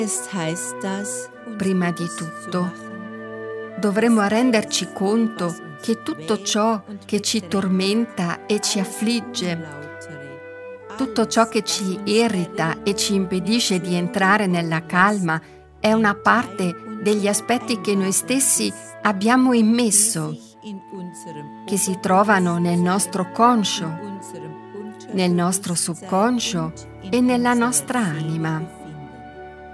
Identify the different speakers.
Speaker 1: Prima di tutto, dovremmo renderci conto che tutto ciò che ci tormenta e ci affligge, tutto ciò che ci irrita e ci impedisce di entrare nella calma, è una parte degli aspetti che noi stessi abbiamo immesso, che si trovano nel nostro conscio, nel nostro subconscio e nella nostra anima.